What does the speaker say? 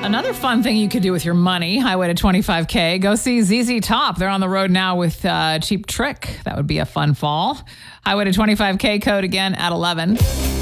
Another fun thing you could do with your money, Highway to 25K, go see ZZ Top. They're on the road now with Cheap Trick. That would be a fun fall. Highway to 25K code again at 11.